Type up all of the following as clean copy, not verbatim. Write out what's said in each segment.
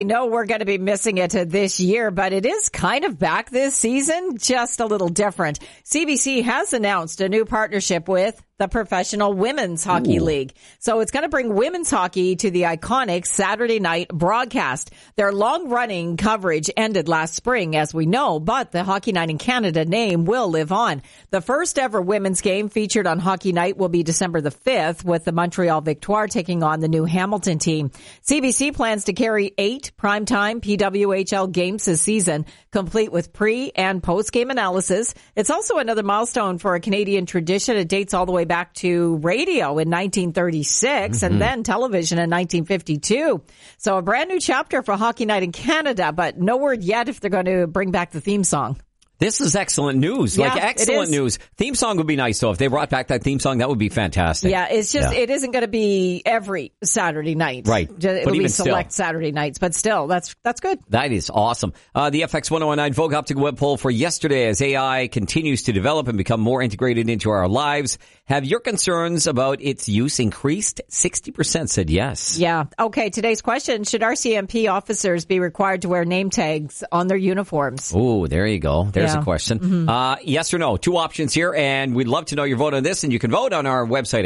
know we're going to be missing it this year, but it is kind of back this season, just a little different. CBC has announced a new partnership with the Professional Women's Hockey League. So it's going to bring women's hockey to the iconic Saturday night broadcast. Their long-running coverage ended last spring, as we know, but the Hockey Night in Canada name will live on. The first ever women's game featured on Hockey Night will be December the 5th, with the Montreal Victoire taking on the new Hamilton team. CBC plans to carry 8 primetime PWHL games this season, complete with pre- and post-game analysis. It's also another milestone for a Canadian tradition. It dates all the way back to radio in 1936 and then television in 1952. So a brand new chapter for Hockey Night in Canada, but no word yet if they're going to bring back the theme song. This is excellent news. Yeah, excellent news. Theme song would be nice, though. If they brought back that theme song, that would be fantastic. Yeah, it's just, it isn't going to be every Saturday night. Right. It'll be select Saturday nights, but still, that's good. That is awesome. The FX 1019 Vogue Optic Web poll for yesterday, as AI continues to develop and become more integrated into our lives. Have your concerns about its use increased? 60% said yes. Yeah. Okay, today's question, should RCMP officers be required to wear name tags on their uniforms? Oh, there you go. There's a question. Yes or no? 2 options here, and we'd love to know your vote on this, and you can vote on our website,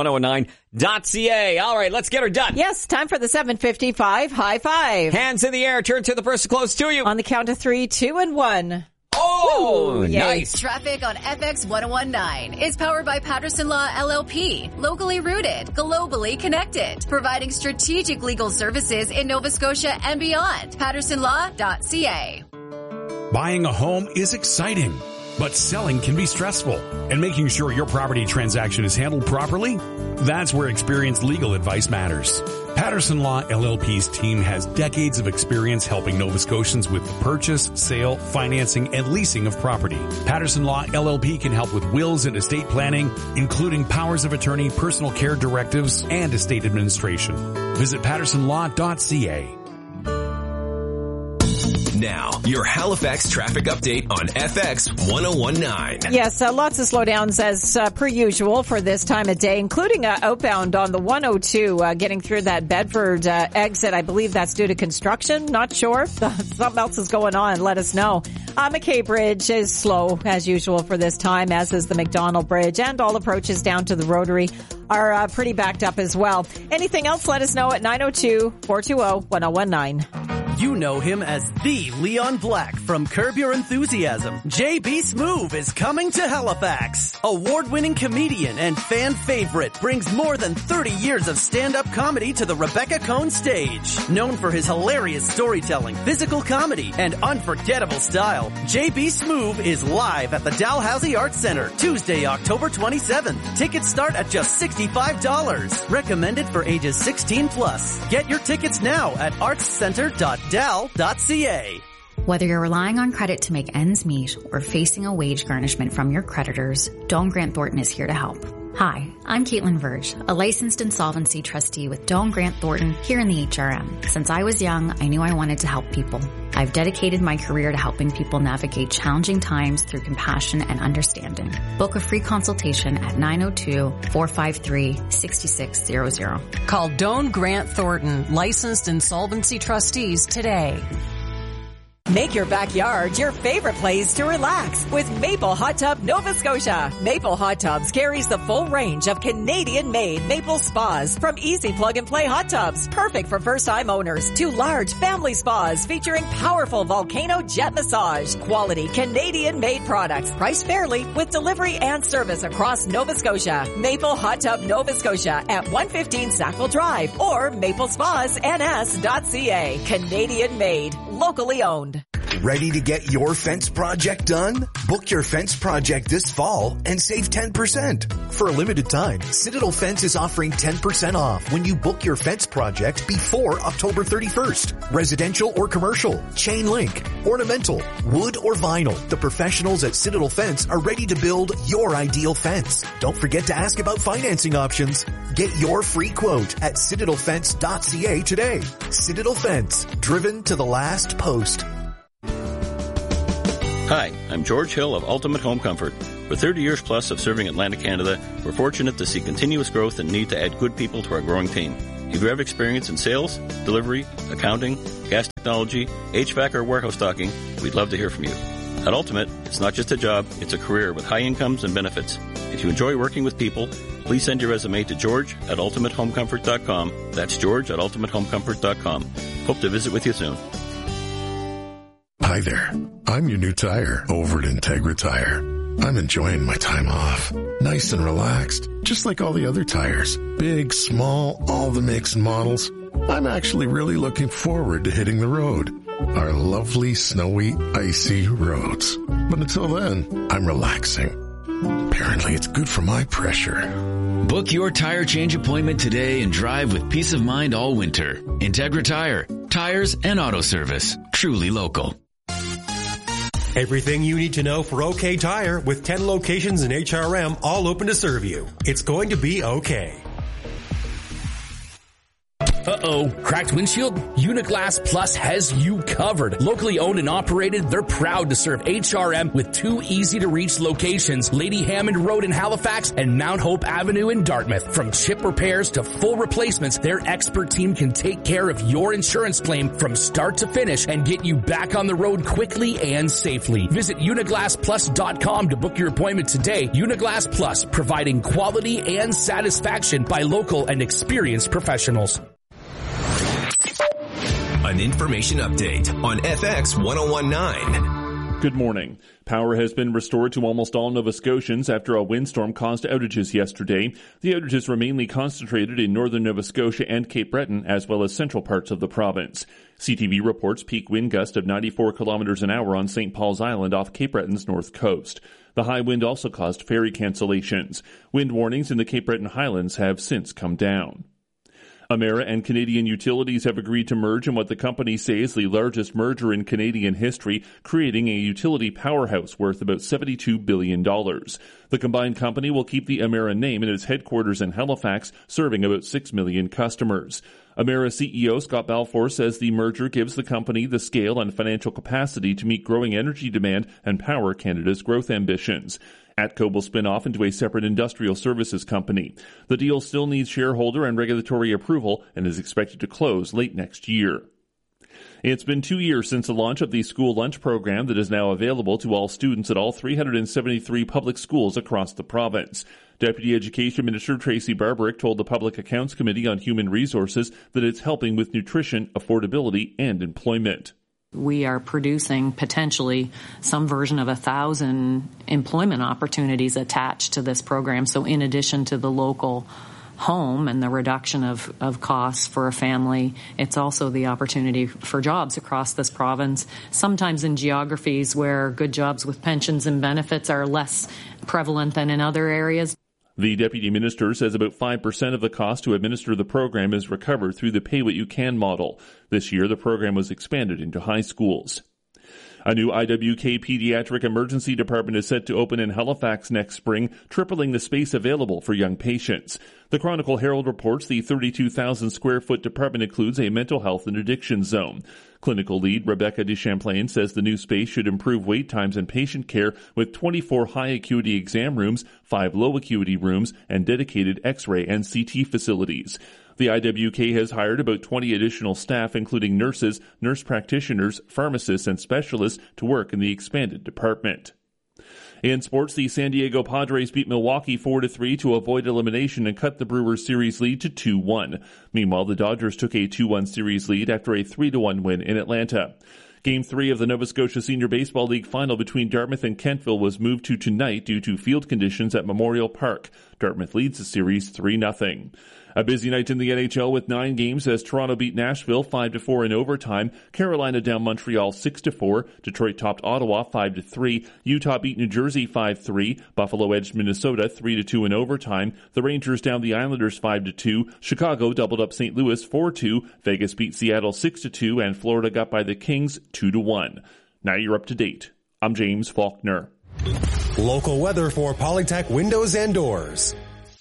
fx1019.ca. All right, let's get her done. Yes, time for the 7:55 high five. Hands in the air. Turn to the person close to you. On the count of 3, 2, and 1. Oh, Ooh, nice. Traffic on FX 1019 is powered by Patterson Law LLP, locally rooted, globally connected, providing strategic legal services in Nova Scotia and beyond. PattersonLaw.ca. Buying a home is exciting, but selling can be stressful. And making sure your property transaction is handled properly, that's where experienced legal advice matters. Patterson Law LLP's team has decades of experience helping Nova Scotians with the purchase, sale, financing, and leasing of property. Patterson Law LLP can help with wills and estate planning, including powers of attorney, personal care directives, and estate administration. Visit pattersonlaw.ca. Now, your Halifax traffic update on FX 1019. Yes, lots of slowdowns as per usual for this time of day, including outbound on the 102, getting through that Bedford exit. I believe that's due to construction. Not sure. Something else is going on. Let us know. McKay Bridge is slow as usual for this time, as is the McDonald Bridge, and all approaches down to the Rotary are pretty backed up as well. Anything else, let us know at 902-420-1019. You know him as the Leon Black from Curb Your Enthusiasm. JB Smoove is coming to Halifax. Award-winning comedian and fan favorite, brings more than 30 years of stand-up comedy to the Rebecca Cohn stage. Known for his hilarious storytelling, physical comedy, and unforgettable style, JB Smoove is live at the Dalhousie Arts Center, Tuesday, October 27th. Tickets start at just $65. Recommended for ages 16 plus. Get your tickets now at artscenter.dal.ca. Whether you're relying on credit to make ends meet or facing a wage garnishment from your creditors, Doan Grant Thornton is here to help. Hi, I'm Caitlin Verge, a licensed insolvency trustee with Doan Grant Thornton here in the HRM. Since I was young, I knew I wanted to help people. I've dedicated my career to helping people navigate challenging times through compassion and understanding. Book a free consultation at 902-453-6600. Call Doan Grant Thornton, licensed insolvency trustees today. Make your backyard your favorite place to relax with Maple Hot Tub Nova Scotia. Maple Hot Tubs carries the full range of Canadian-made maple spas, from easy plug-and-play hot tubs, perfect for first-time owners, to large family spas featuring powerful volcano jet massage. Quality Canadian-made products, priced fairly with delivery and service across Nova Scotia. Maple Hot Tub Nova Scotia at 115 Sackville Drive or maplespasns.ca. Canadian-made, locally owned. Ready to get your fence project done? Book your fence project this fall and save 10%. For a limited time, Citadel Fence is offering 10% off when you book your fence project before October 31st. Residential or commercial, chain link, ornamental, wood or vinyl. The professionals at Citadel Fence are ready to build your ideal fence. Don't forget to ask about financing options. Get your free quote at citadelfence.ca today. Citadel Fence, driven to the last post. Hi, I'm George Hill of Ultimate Home Comfort. For 30 years plus of serving Atlantic Canada, we're fortunate to see continuous growth and need to add good people to our growing team. If you have experience in sales, delivery, accounting, gas technology, HVAC, or warehouse stocking, we'd love to hear from you. At Ultimate, it's not just a job, it's a career with high incomes and benefits. If you enjoy working with people, please send your resume to george@ultimatehomecomfort.com. That's george@ultimatehomecomfort.com. Hope to visit with you soon. Hi there. I'm your new tire over at Integra Tire. I'm enjoying my time off. Nice and relaxed, just like all the other tires. Big, small, all the makes and models. I'm actually really looking forward to hitting the road. Our lovely, snowy, icy roads. But until then, I'm relaxing. Apparently it's good for my pressure. Book your tire change appointment today and drive with peace of mind all winter. Integra Tire. Tires and auto service. Truly local. Everything you need to know for OK Tire with 10 locations in HRM, all open to serve you. It's going to be okay. Uh-oh, cracked windshield? Uniglass Plus has you covered. Locally owned and operated, they're proud to serve HRM with 2 easy-to-reach locations, Lady Hammond Road in Halifax and Mount Hope Avenue in Dartmouth. From chip repairs to full replacements, their expert team can take care of your insurance claim from start to finish and get you back on the road quickly and safely. Visit uniglassplus.com to book your appointment today. Uniglass Plus, providing quality and satisfaction by local and experienced professionals. An information update on FX 1019. Good morning. Power has been restored to almost all Nova Scotians after a windstorm caused outages yesterday. The outages were mainly concentrated in northern Nova Scotia and Cape Breton, as well as central parts of the province. CTV reports peak wind gust of 94 kilometers an hour on St. Paul's Island off Cape Breton's north coast. The high wind also caused ferry cancellations. Wind warnings in the Cape Breton Highlands have since come down. Emera and Canadian Utilities have agreed to merge in what the company says is the largest merger in Canadian history, creating a utility powerhouse worth about $72 billion. The combined company will keep the Emera name in its headquarters in Halifax, serving about 6 million customers. Emera CEO Scott Balfour says the merger gives the company the scale and financial capacity to meet growing energy demand and power Canada's growth ambitions. ATCO will spin off into a separate industrial services company. The deal still needs shareholder and regulatory approval and is expected to close late next year. It's been 2 years since the launch of the school lunch program that is now available to all students at all 373 public schools across the province. Deputy Education Minister Tracy Barbarick told the Public Accounts Committee on Human Resources that it's helping with nutrition, affordability, and employment. We are producing potentially some version of 1,000 employment opportunities attached to this program. So in addition to the local home and the reduction of costs for a family, it's also the opportunity for jobs across this province, sometimes in geographies where good jobs with pensions and benefits are less prevalent than in other areas. The Deputy Minister says about 5% of the cost to administer the program is recovered through the Pay What You Can model. This year, the program was expanded into high schools. A new IWK Pediatric Emergency Department is set to open in Halifax next spring, tripling the space available for young patients. The Chronicle Herald reports the 32,000 square foot department includes a mental health and addiction zone. Clinical lead Rebecca DeChamplain says the new space should improve wait times and patient care with 24 high acuity exam rooms, 5 low acuity rooms, and dedicated X-ray and CT facilities. The IWK has hired about 20 additional staff, including nurses, nurse practitioners, pharmacists, and specialists to work in the expanded department. In sports, the San Diego Padres beat Milwaukee 4-3 to avoid elimination and cut the Brewers series lead to 2-1. Meanwhile, the Dodgers took a 2-1 series lead after a 3-1 win in Atlanta. Game 3 of the Nova Scotia Senior Baseball League final between Dartmouth and Kentville was moved to tonight due to field conditions at Memorial Park. Dartmouth leads the series 3-0. A busy night in the NHL with 9 games as Toronto beat Nashville 5-4 in overtime. Carolina down Montreal 6-4. Detroit topped Ottawa 5-3. Utah beat New Jersey 5-3. Buffalo edged Minnesota 3-2 in overtime. The Rangers down the Islanders 5-2. Chicago doubled up St. Louis 4-2. Vegas beat Seattle 6-2, and Florida got by the Kings 2-1. Now you're up to date. I'm James Faulkner. Local weather for Polytech Windows and Doors.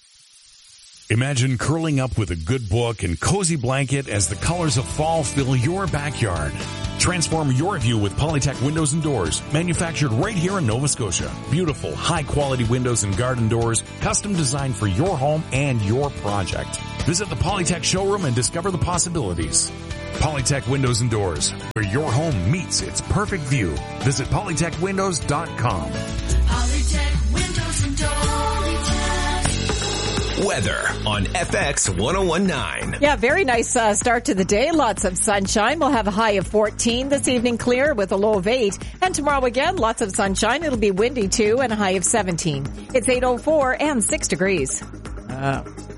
Imagine curling up with a good book and cozy blanket as the colors of fall fill your backyard. Transform your view with Polytech Windows and Doors, manufactured right here in Nova Scotia. Beautiful, high-quality windows and garden doors, custom designed for your home and your project. Visit the Polytech showroom and discover the possibilities. Polytech Windows and Doors, where your home meets its perfect view. Visit polytechwindows.com. Polytech Windows and Doors. Weather on FX 1019. Yeah, very nice start to the day. Lots of sunshine. We'll have a high of 14 this evening, clear with a low of 8. And tomorrow again, lots of sunshine. It'll be windy too and a high of 17. It's 8:04 and 6 degrees.